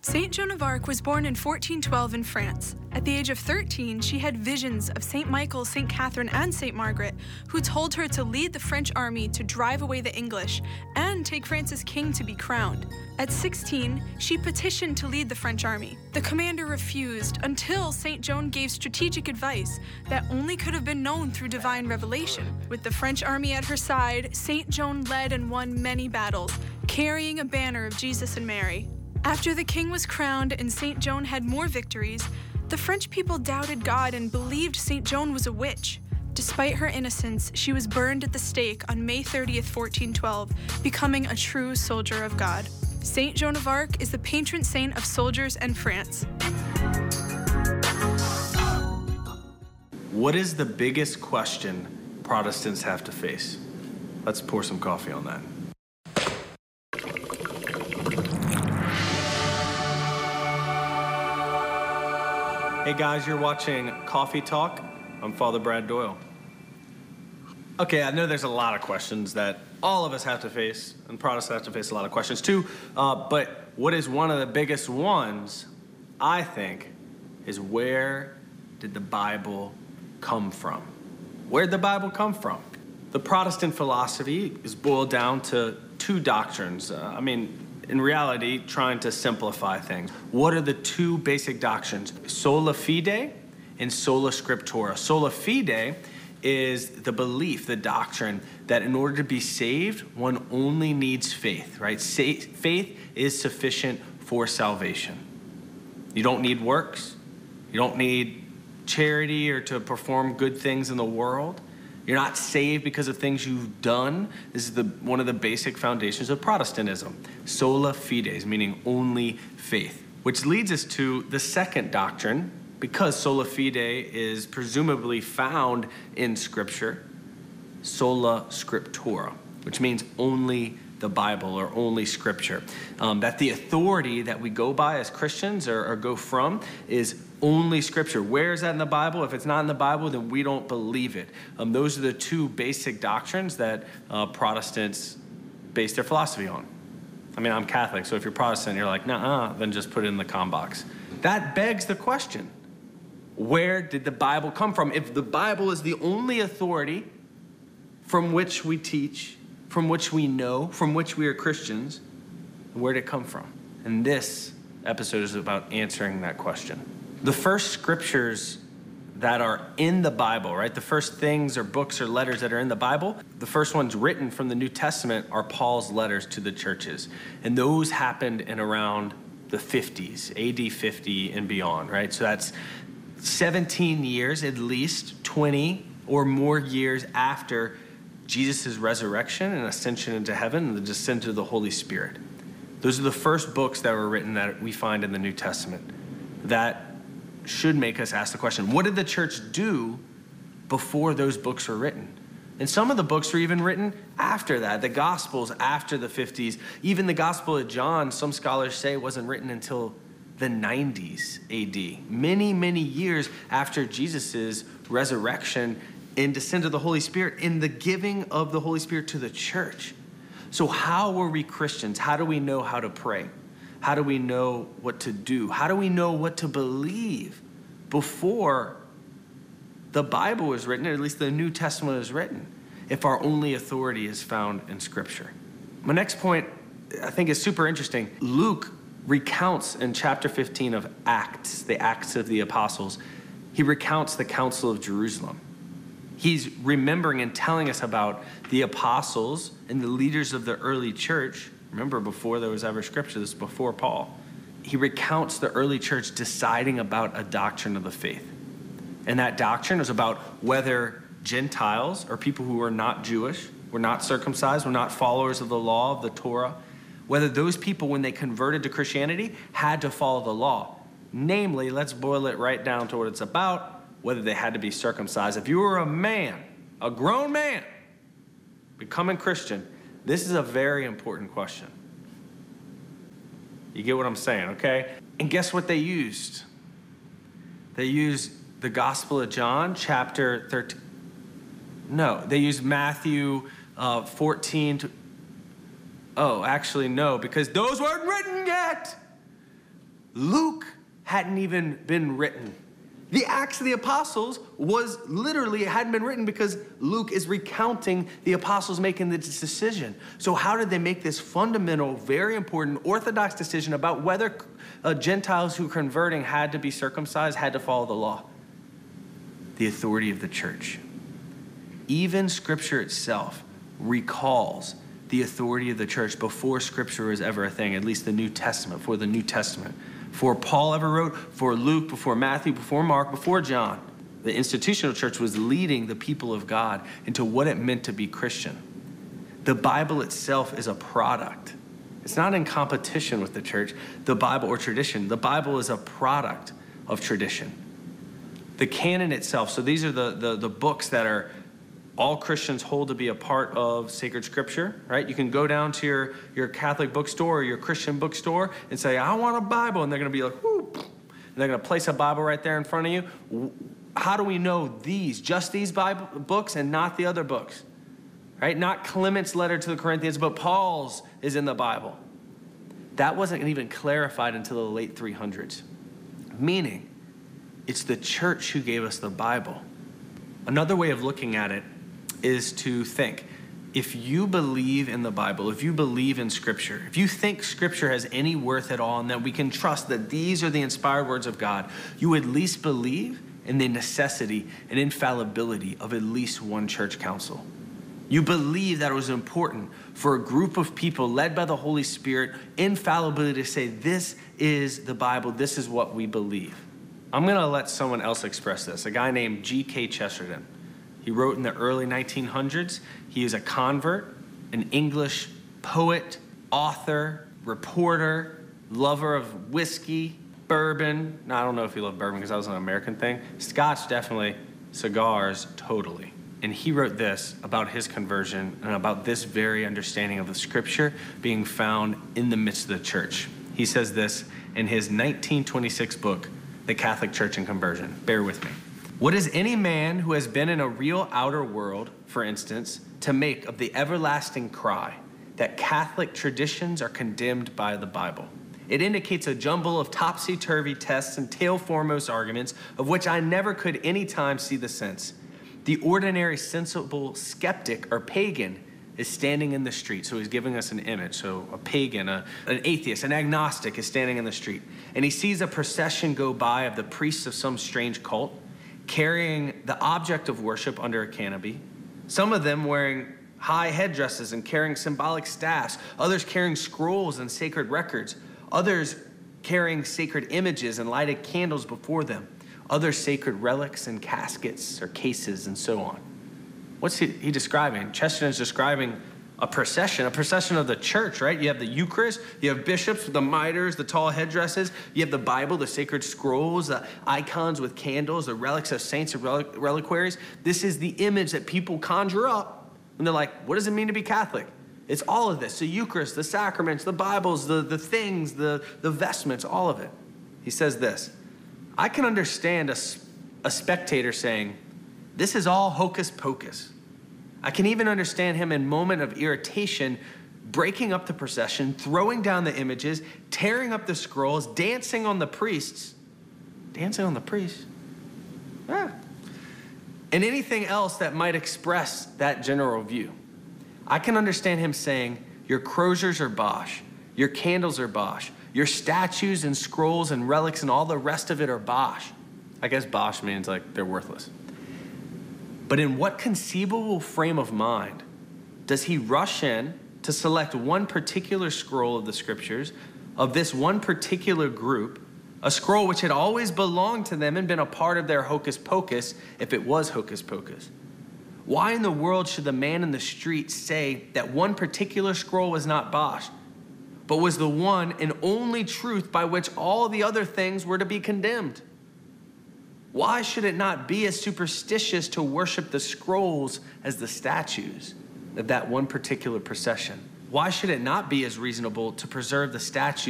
Saint Joan of Arc was born in 1412 in France. At the age of 13, she had visions of Saint Michael, Saint Catherine, and Saint Margaret, who told her to lead the French army to drive away the English and take France as king to be crowned. At 16, she petitioned to lead the French army. The commander refused until Saint Joan gave strategic advice that only could have been known through divine revelation. With the French army at her side, Saint Joan led and won many battles, carrying a banner of Jesus and Mary. After the king was crowned and Saint Joan had more victories, the French people doubted God and believed Saint Joan was a witch. Despite her innocence, she was burned at the stake on May 30th, 1412, becoming a true soldier of God. Saint Joan of Arc is the patron saint of soldiers and France. What is the biggest question Protestants have to face? Let's pour some coffee on that. Hey guys, you're watching Coffee Talk. I'm Father Brad Doyle. Okay, I know there's a lot of questions that all of us have to face, and Protestants have to face a lot of questions too, but what is one of the biggest ones, I think, is where did the Bible come from? Where did the Bible come from? The Protestant philosophy is boiled down to two doctrines. In reality, trying to simplify things. What are the two basic doctrines? Sola fide and sola scriptura. Sola fide is the belief, the doctrine, that in order to be saved, one only needs faith, right? Faith is sufficient for salvation. You don't need works. You don't need charity or to perform good things in the world. You're not saved because of things you've done. This is one of the basic foundations of Protestantism. Sola fides, meaning only faith. Which leads us to the second doctrine, because sola fide is presumably found in Scripture, sola scriptura, which means only the Bible or only Scripture. That the authority that we go by as Christians or go from is only Scripture. Where is that in the Bible? If it's not in the Bible, then we don't believe it. Those are the two basic doctrines that Protestants base their philosophy on. I'm Catholic, so if you're Protestant, you're like, nah, then just put it in the com box. That begs the question, where did the Bible come from? If the Bible is the only authority from which we teach, from which we know, from which we are Christians, where did it come from? And this episode is about answering that question. The first scriptures that are in the Bible, right? The first things or books or letters that are in the Bible, the first ones written from the New Testament are Paul's letters to the churches. And those happened in around the 50s, AD 50 and beyond, right? So that's 17 years, at least 20 or more years after Jesus' resurrection and ascension into heaven and the descent of the Holy Spirit. Those are the first books that were written that we find in the New Testament that should make us ask the question, what did the church do before those books were written? And some of the books were even written after that. The Gospels after the 50s. Even the Gospel of John, some scholars say, wasn't written until the 90s AD. Many, many years after Jesus' resurrection and descent of the Holy Spirit in the giving of the Holy Spirit to the church. So how were we Christians? How do we know how to pray? How do we know what to do? How do we know what to believe before the Bible was written, or at least the New Testament was written, if our only authority is found in Scripture? My next point, I think, is super interesting. Luke recounts in chapter 15 of Acts, the Acts of the Apostles, he recounts the Council of Jerusalem. He's remembering and telling us about the apostles and the leaders of the early church. Remember, before there was ever Scripture, this is before Paul. He recounts the early church deciding about a doctrine of the faith. And that doctrine is about whether Gentiles, or people who were not Jewish, were not circumcised, were not followers of the law of the Torah, whether those people, when they converted to Christianity, had to follow the law. Namely, let's boil it right down to what it's about, whether they had to be circumcised. If you were a man, a grown man, becoming Christian, this is a very important question. You get what I'm saying, okay? And guess what they used? They used the Gospel of John, chapter 13. No, they used Matthew 14. Oh, actually, no, because those weren't written yet. Luke hadn't even been written. The Acts of the Apostles was literally, it hadn't been written because Luke is recounting the apostles making this decision. So how did they make this fundamental, very important, orthodox decision about whether Gentiles who were converting had to be circumcised, had to follow the law? The authority of the church. Even Scripture itself recalls the authority of the church before Scripture was ever a thing, at least the New Testament, for the New Testament. Before Paul ever wrote, before Luke, before Matthew, before Mark, before John, the institutional church was leading the people of God into what it meant to be Christian. The Bible itself is a product. It's not in competition with the church, the Bible or tradition. The Bible is a product of tradition. The canon itself, so these are the books that are all Christians hold to be a part of sacred scripture, right? You can go down to your Catholic bookstore or your Christian bookstore and say, I want a Bible. And they're going to be like, whoo. And they're going to place a Bible right there in front of you. How do we know just these Bible books and not the other books, right? Not Clement's letter to the Corinthians, but Paul's is in the Bible. That wasn't even clarified until the late 300s, meaning it's the church who gave us the Bible. Another way of looking at it is to think, if you believe in the Bible, if you believe in Scripture, if you think Scripture has any worth at all and that we can trust that these are the inspired words of God, you at least believe in the necessity and infallibility of at least one church council. You believe that it was important for a group of people led by the Holy Spirit, infallibility, to say, this is the Bible, this is what we believe. I'm going to let someone else express this, a guy named G.K. Chesterton. He wrote in the early 1900s. He is a convert, an English poet, author, reporter, lover of whiskey, bourbon. No, I don't know if he loved bourbon because that was an American thing. Scotch, definitely. Cigars, totally. And he wrote this about his conversion and about this very understanding of the Scripture being found in the midst of the church. He says this in his 1926 book, The Catholic Church and Conversion. Bear with me. What is any man who has been in a real outer world, for instance, to make of the everlasting cry that Catholic traditions are condemned by the Bible? It indicates a jumble of topsy-turvy tests and tail-foremost arguments of which I never could any time see the sense. The ordinary sensible skeptic or pagan is standing in the street. So he's giving us an image. So a pagan, an atheist, an agnostic is standing in the street. And he sees a procession go by of the priests of some strange cult, carrying the object of worship under a canopy. Some of them wearing high headdresses and carrying symbolic staffs. Others carrying scrolls and sacred records. Others carrying sacred images and lighted candles before them. Other sacred relics and caskets or cases and so on. What's he describing? Chesterton's describing a procession of the church, right? You have the Eucharist, you have bishops with the mitres, the tall headdresses, you have the Bible, the sacred scrolls, the icons with candles, the relics of saints and reliquaries. This is the image that people conjure up when they're like, what does it mean to be Catholic? It's all of this, the Eucharist, the sacraments, the Bibles, the things, the vestments, all of it. He says this, I can understand a spectator saying, this is all hocus pocus. I can even understand him in moment of irritation, breaking up the procession, throwing down the images, tearing up the scrolls, dancing on the priests. Dancing on the priests? Ah. And anything else that might express that general view. I can understand him saying, your croziers are bosh, your candles are bosh, your statues and scrolls and relics and all the rest of it are bosh. I guess bosh means like they're worthless. But in what conceivable frame of mind does he rush in to select one particular scroll of the Scriptures, of this one particular group, a scroll which had always belonged to them and been a part of their hocus pocus, if it was hocus pocus? Why in the world should the man in the street say that one particular scroll was not bosh, but was the one and only truth by which all the other things were to be condemned? Why should it not be as superstitious to worship the scrolls as the statues of that one particular procession? Why should it not be as reasonable to preserve the statues